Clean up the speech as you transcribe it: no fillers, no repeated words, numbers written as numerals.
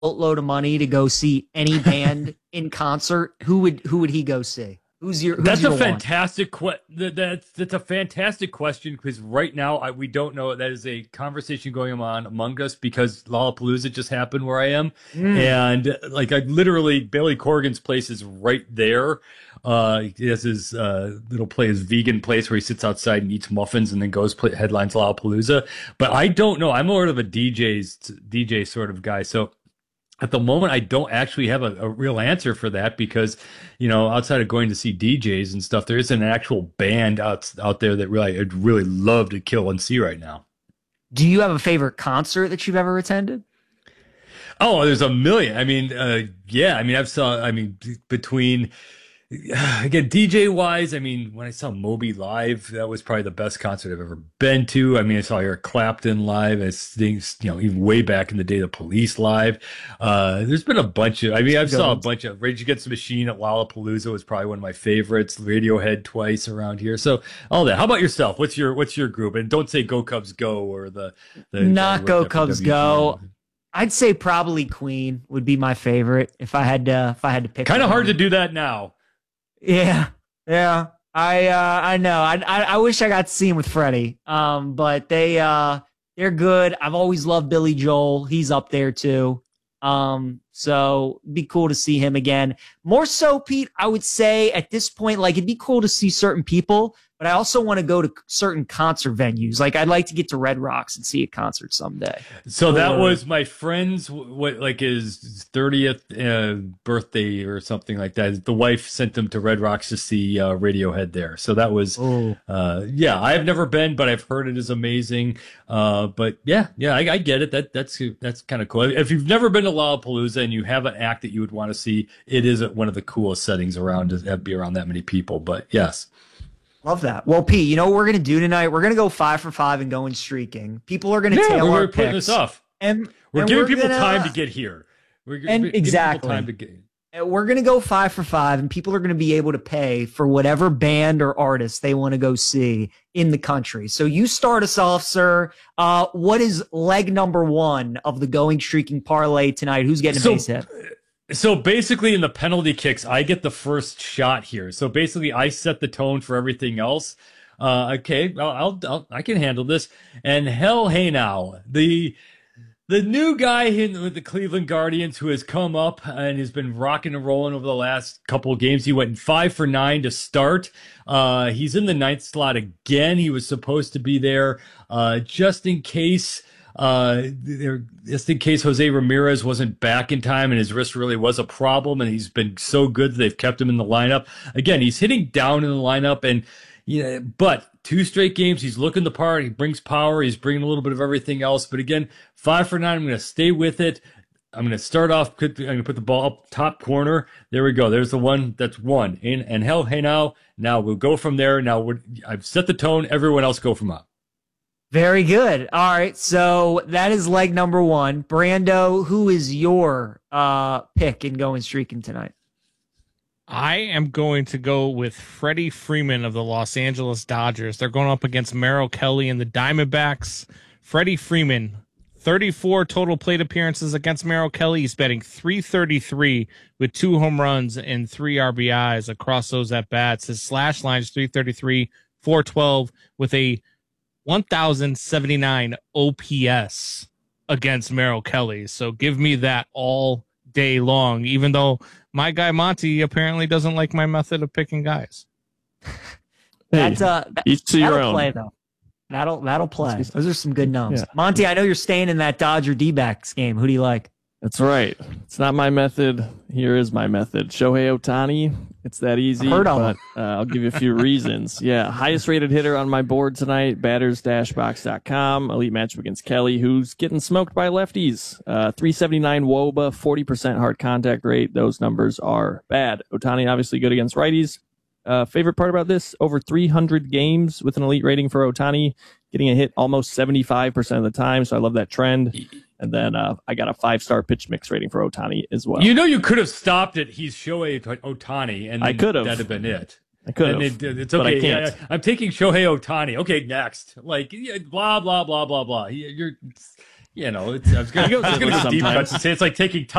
boatload of money to go see any band in concert, who would he go see? That's your a one? fantastic that's a fantastic question because right now we don't know. That is a conversation going on among us because Lollapalooza just happened where I am, and like I literally Billy Corgan's place is right there. He has his little his vegan place where he sits outside and eats muffins and then goes headlines Lollapalooza. But I don't know. I'm more of a DJ sort of guy, so. At the moment, I don't actually have a real answer for that because, outside of going to see DJs and stuff, there isn't an actual band out there that I'd really love to kill and see right now. Do you have a favorite concert that you've ever attended? Oh, there's a million. I mean, yeah. I mean, between again DJ wise, I mean, when I saw Moby live, that was probably the best concert I've ever been to. I mean, I saw Eric Clapton live. I think, even way back in the day, the Police live. There's been a bunch of. I mean, saw a bunch of Rage Against the Machine at Lollapalooza was probably one of my favorites. Radiohead twice around here. So all that. How about yourself? What's your group? And don't say Go Cubs Go or the not Go Cubs Go. I'd say probably Queen would be my favorite if I had to pick. Kind of hard to do that now. Yeah. I know. I wish I got to see him with Freddie. But they're good. I've always loved Billy Joel. He's up there too. So it'd be cool to see him again. More so, Pete, I would say at this point, like it'd be cool to see certain people, but I also want to go to certain concert venues. Like I'd like to get to Red Rocks and see a concert someday. So that was my friend's, his 30th birthday or something like that. The wife sent them to Red Rocks to see Radiohead there. So that was, yeah, I've never been, but I've heard it is amazing. But yeah, I get it. That's kind of cool. If you've never been to Lollapalooza and you have an act that you would want to see, it is one of the coolest settings around to be around that many people. But yes. Love that. Well, Pete, you know what we're going to do tonight? We're going to go 5 for 5 and going streaking. People are going to tail our picks. We're putting this off. We're giving people time to get here. Exactly. We're going to go 5 for 5, and people are going to be able to pay for whatever band or artist they want to go see in the country. So you start us off, sir. What is leg number 1 of the going streaking parlay tonight? Who's getting a base hit? So basically in the penalty kicks, I get the first shot here. So basically I set the tone for everything else. Okay, I can handle this. And hell, hey now, the new guy with the Cleveland Guardians who has come up and has been rocking and rolling over the last couple of games. He went 5 for 9 to start. He's in the 9th slot again. He was supposed to be there, just in case Jose Ramirez wasn't back in time and his wrist really was a problem, and he's been so good that they've kept him in the lineup. Again, he's hitting down in the lineup, and but 2 straight games, he's looking the part. He brings power. He's bringing a little bit of everything else. But again, 5 for 9. I'm going to stay with it. I'm going to start off. I'm going to put the ball up top corner. There we go. There's the one. That's 1. And hell, hey now we'll go from there. Now I've set the tone. Everyone else go from up. Very good. All right, so that is leg number 1. Brando, who is your pick in going streaking tonight? I am going to go with Freddie Freeman of the Los Angeles Dodgers. They're going up against Merrill Kelly and the Diamondbacks. Freddie Freeman, 34 total plate appearances against Merrill Kelly. He's batting .333 with 2 home runs and 3 RBIs across those at-bats. His slash line is .333, .412 with a 1,079 OPS against Merrill Kelly. So give me that all day long, even though my guy Monty apparently doesn't like my method of picking guys. Each to your own. Play, though. That'll play. Those are some good numbers. Yeah. Monty, I know you're staying in that Dodger D-backs game. Who do you like? That's right. It's not my method. Here is my method. Shohei Ohtani. It's that easy, but I'll give you a few reasons. Yeah, highest rated hitter on my board tonight, batters-box.com. Elite matchup against Kelly, who's getting smoked by lefties. 379 WOBA, 40% hard contact rate. Those numbers are bad. Ohtani obviously good against righties. Favorite part about this, over 300 games with an elite rating for Ohtani, getting a hit almost 75% of the time, so I love that trend. And then I got a 5-star pitch mix rating for Ohtani as well. You could have stopped it. He's Shohei Ohtani, and I could have. That'd have been it. I could have. It's okay. But I can't. Yeah, I'm taking Shohei Ohtani. Okay, next. Like blah blah blah blah blah. You know, I was going to go deep cuts and say it's like taking